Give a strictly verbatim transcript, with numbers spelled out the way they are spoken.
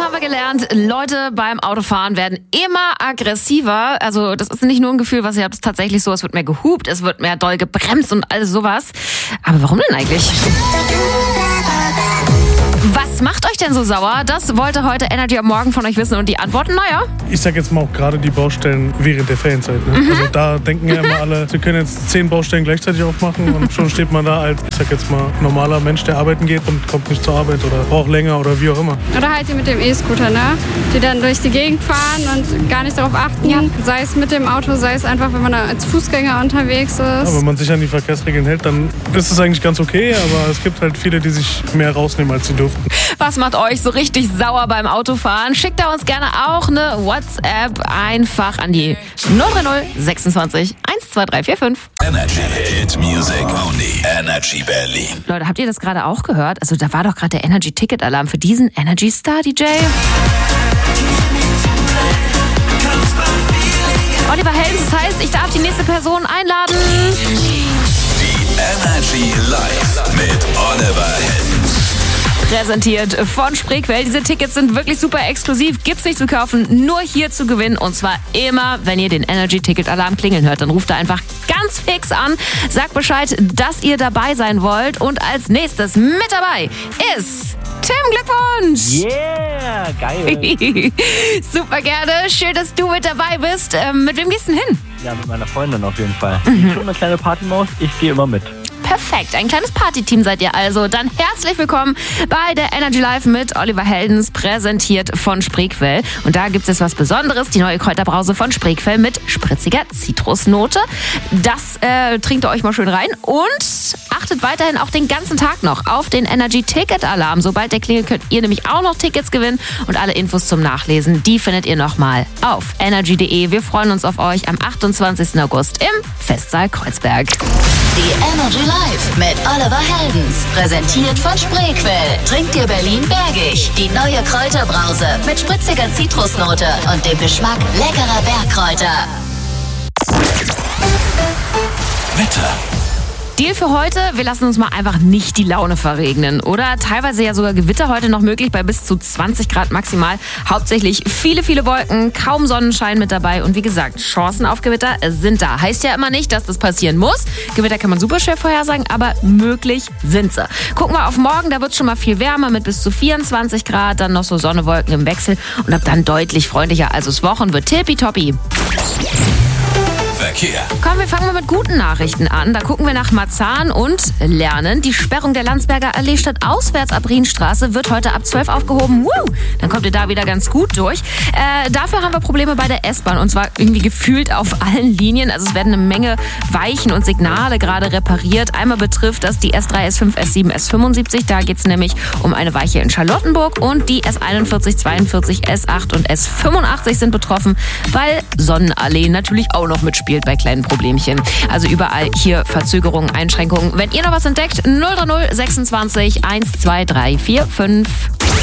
Gestern haben wir gelernt, Leute beim Autofahren werden immer aggressiver. Also das ist nicht nur ein Gefühl, was ihr habt, es ist tatsächlich so, es wird mehr gehupt, es wird mehr doll gebremst und alles sowas. Aber warum denn eigentlich? Was macht euch denn so sauer? Das wollte heute Energy am Morgen von euch wissen und die Antworten, naja. Ich sag jetzt mal auch gerade die Baustellen während der Ferienzeit. Ne? Mhm. Also da denken ja immer alle, sie können jetzt zehn Baustellen gleichzeitig aufmachen und schon steht man da als, ich sag jetzt mal, normaler Mensch, der arbeiten geht und kommt nicht zur Arbeit oder braucht länger oder wie auch immer. Oder halt die mit dem E-Scooter, ne? Die dann durch die Gegend fahren und gar nicht darauf achten, ja. Sei es mit dem Auto, sei es einfach, wenn man da als Fußgänger unterwegs ist. Ja, wenn man sich an die Verkehrsregeln hält, dann ist es eigentlich ganz okay, aber es gibt halt viele, die sich mehr rausnehmen, als sie dürften. Was macht euch so richtig sauer beim Autofahren? Schickt da uns gerne auch eine WhatsApp einfach an die null drei null sechsundzwanzig eins zwei drei vier fünf. Energy Hit Music Only. Energy Berlin. Leute, habt ihr das gerade auch gehört? Also da war doch gerade der Energy-Ticket-Alarm für diesen Energy-Star-D J. Oliver Heldens, das heißt, ich darf die nächste Person einladen. Die Energy Live mit Oliver Heldens. Präsentiert von Spreequell. Diese Tickets sind wirklich super exklusiv. Gibt's nicht zu kaufen, nur hier zu gewinnen. Und zwar immer, wenn ihr den Energy-Ticket-Alarm klingeln hört. Dann ruft da einfach ganz fix an. Sagt Bescheid, dass ihr dabei sein wollt. Und als nächstes mit dabei ist Tim. Glückwunsch! Yeah, geil. Super gerne. Schön, dass du mit dabei bist. Ähm, mit wem gehst du denn hin? Ja, mit meiner Freundin auf jeden Fall. Mhm. Ich bin schon eine kleine Partymaus. Ich gehe immer mit. Perfekt, ein kleines Partyteam seid ihr also. Dann herzlich willkommen bei der Energy Live mit Oliver Heldens, präsentiert von Spreequell. Und da gibt es jetzt was Besonderes, die neue Kräuterbrause von Spreequell mit spritziger Zitrusnote. Das äh, trinkt ihr euch mal schön rein und achtet weiterhin auch den ganzen Tag noch auf den Energy-Ticket-Alarm. Sobald der klingelt, könnt ihr nämlich auch noch Tickets gewinnen und alle Infos zum Nachlesen, die findet ihr nochmal auf energy punkt de. Wir freuen uns auf euch am achtundzwanzigsten August im Festsaal Kreuzberg. Die Energy Live mit Oliver Heldens, präsentiert von Spreequell. Trinkt ihr Berlin bergig. Die neue Kräuterbrause mit spritziger Zitrusnote und dem Geschmack leckerer Bergkräuter. Wetter. Deal für heute, wir lassen uns mal einfach nicht die Laune verregnen, oder? Teilweise ja sogar Gewitter heute noch möglich bei bis zu zwanzig Grad maximal. Hauptsächlich viele, viele Wolken, kaum Sonnenschein mit dabei und wie gesagt, Chancen auf Gewitter sind da. Heißt ja immer nicht, dass das passieren muss. Gewitter kann man super schwer vorhersagen, aber möglich sind sie. Gucken wir auf morgen, da wird es schon mal viel wärmer mit bis zu vierundzwanzig Grad, dann noch so Sonne, Wolken im Wechsel und ab dann deutlich freundlicher. Also das Wochen wird tippitoppi. Verkehr. Komm, wir fangen mal mit guten Nachrichten an. Da gucken wir nach Marzahn und lernen. Die Sperrung der Landsberger Allee statt auswärts ab Rienstraße wird heute ab zwölf aufgehoben. Woo! Dann kommt ihr da wieder ganz gut durch. Äh, dafür haben wir Probleme bei der S-Bahn und zwar irgendwie gefühlt auf allen Linien. Also es werden eine Menge Weichen und Signale gerade repariert. Einmal betrifft das die S drei, S fünf, S sieben, S fünfundsiebzig. Da geht es nämlich um eine Weiche in Charlottenburg und die S einundvierzig, zweiundvierzig, S acht und S fünfundachtzig sind betroffen, weil Sonnenallee natürlich auch noch mitspielt bei kleinen Problemchen. Also überall hier Verzögerungen, Einschränkungen. Wenn ihr noch was entdeckt, null drei null sechsundzwanzig eins zwei drei vier fünf.